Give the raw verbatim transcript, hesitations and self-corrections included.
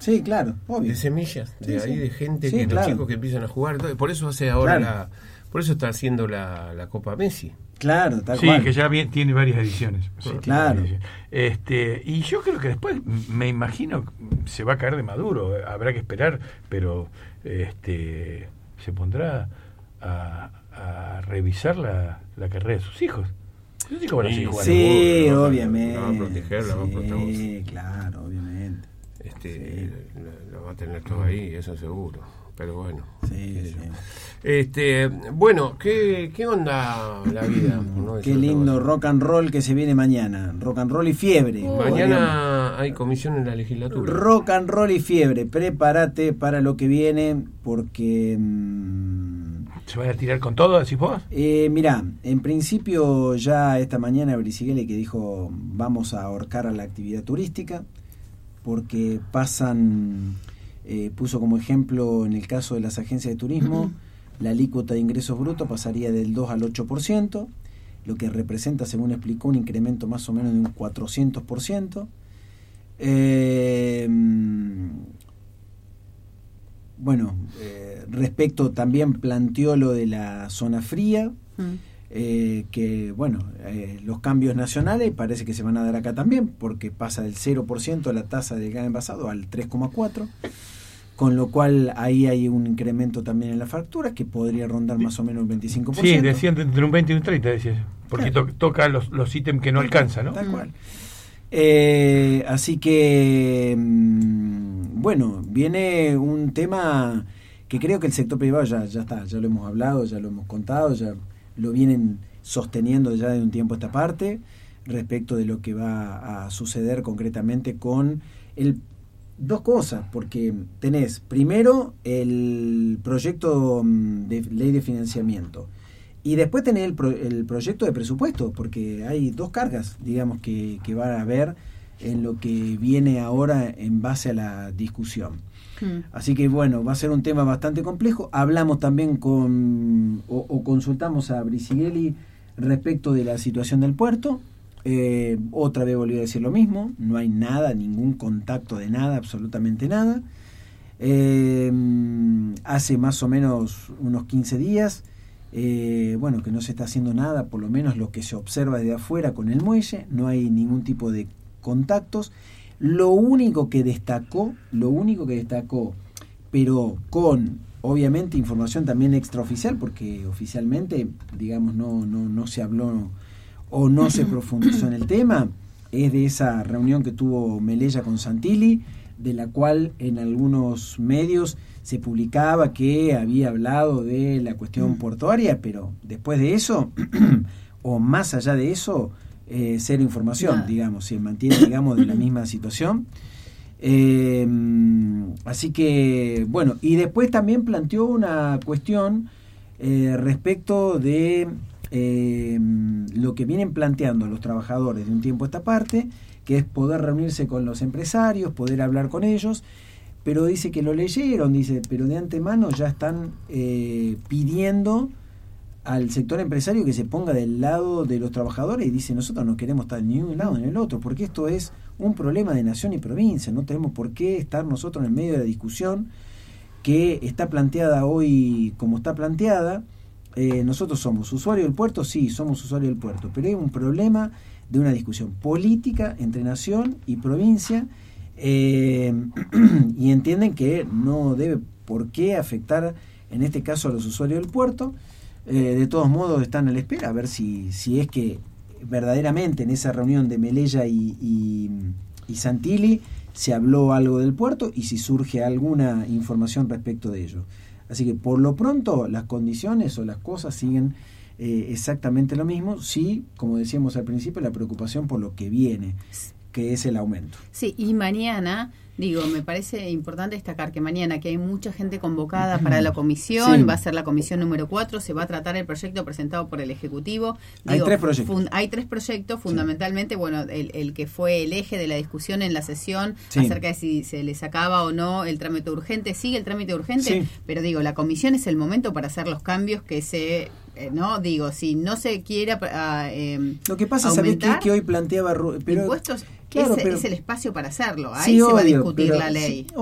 Sí, claro, obvio. De semillas, de sí, ahí sí. de gente, Sí, que claro. los chicos que empiezan a jugar. Por eso hace ahora Claro. la... Por eso está haciendo la, la Copa Messi. Claro, tal Sí, cual. que ya bien, tiene varias ediciones. Sí, tiene Claro. varias ediciones. Este, y yo creo que después, me imagino, se va a caer de maduro. Habrá que esperar, pero este se pondrá a, a revisar la, la carrera de sus hijos. Sus hijos van a seguir jugando. Sí, la van a- obviamente. La van a proteger, la van a proteger. Sí, claro, obviamente. Este, Sí. la, la va a tener todo ahí, eso seguro. Pero bueno. Sí, sí. Este, bueno, ¿qué, qué onda la vida? Por no Qué decir otra lindo cosa. rock and roll que se viene mañana. Rock and roll y fiebre. Mañana hay comisión en la legislatura. Rock and roll y fiebre. Prepárate para lo que viene porque... mmm, ¿Se van a tirar con todo, decís vos? eh, mirá, en principio ya esta mañana Brizigheli que dijo vamos a ahorcar a la actividad turística porque pasan... Eh, puso como ejemplo en el caso de las agencias de turismo, la alícuota de ingresos brutos pasaría del dos al ocho por ciento, lo que representa, según explicó, un incremento más o menos de un cuatrocientos por ciento. Eh, bueno, eh, respecto también planteó lo de la zona fría, Mm. eh, que bueno, eh, los cambios nacionales parece que se van a dar acá también, porque pasa del cero por ciento la tasa del gas envasado al tres coma cuatro por ciento, con lo cual ahí hay un incremento también en las facturas que podría rondar más o menos el veinticinco por ciento. Sí, decían entre un veinte y un treinta, decías. Porque Claro. to- toca los, los ítems que no alcanza, ¿no? Tal cual. Eh, así que, mm, bueno, viene un tema que creo que el sector privado ya, ya está, ya lo hemos hablado, ya lo hemos contado, ya lo vienen sosteniendo ya de un tiempo a esta parte, respecto de lo que va a suceder concretamente con el dos cosas, porque tenés primero el proyecto mm, de ley de financiamiento y después tenés el, pro, el proyecto de presupuesto, porque hay dos cargas, digamos, que, que va a haber en lo que viene ahora en base a la discusión. Mm. Así que bueno, va a ser un tema bastante complejo. Hablamos también con, o, o consultamos a Brizigheli respecto de la situación del puerto. Eh, otra vez volvió a decir lo mismo, no hay nada, ningún contacto de nada, absolutamente nada. Eh, hace más o menos unos quince días, eh, bueno, que no se está haciendo nada, por lo menos lo que se observa desde afuera con el muelle, no hay ningún tipo de contactos. Lo único que destacó, lo único que destacó, pero con obviamente información también extraoficial, porque oficialmente, digamos, no, no, no se habló o no se profundizó en el tema, es de esa reunión que tuvo Melella con Santilli, de la cual en algunos medios se publicaba que había hablado de la cuestión portuaria, pero después de eso, o más allá de eso, eh, cero información, Nada. digamos, se mantiene, digamos, de la misma situación. Eh, así que, bueno, y después también planteó una cuestión eh, respecto de eh, lo que vienen planteando los trabajadores de un tiempo a esta parte, que es poder reunirse con los empresarios, poder hablar con ellos, pero dice que lo leyeron, dice, pero de antemano ya están eh, pidiendo al sector empresario que se ponga del lado de los trabajadores y dice, nosotros no queremos estar ni en un lado ni en el otro, porque esto es un problema de nación y provincia, no tenemos por qué estar nosotros en el medio de la discusión que está planteada hoy como está planteada. Eh, nosotros somos usuarios del puerto, sí, somos usuarios del puerto, pero hay un problema de una discusión política entre nación y provincia, eh, y entienden que no debe por qué afectar en este caso a los usuarios del puerto. Eh, de todos modos están a la espera a ver si, si es que verdaderamente en esa reunión de Melella y, y, y Santilli se habló algo del puerto y si surge alguna información respecto de ello. Así que por lo pronto las condiciones o las cosas siguen eh, exactamente lo mismo, sí, como decíamos al principio, la preocupación por lo que viene, que es el aumento. Sí, y mañana, digo, me parece importante destacar que mañana que hay mucha gente convocada para la comisión, Sí. va a ser la comisión número cuatro, se va a tratar el proyecto presentado por el Ejecutivo. Hay tres proyectos. fun- hay tres proyectos, fundamentalmente, bueno, el, el que fue el eje de la discusión en la sesión Sí. acerca de si se le sacaba o no el trámite urgente, sigue el trámite urgente, Sí. pero digo, la comisión es el momento para hacer los cambios que se... Eh, no, digo, si no se quiere uh, eh, Lo que pasa, ¿sabés qué? aumentar Que hoy planteaba... Ru- pero, impuestos, claro, ese pero- es el espacio para hacerlo. Ahí Sí, se va a obvio, discutir pero- la ley. sí,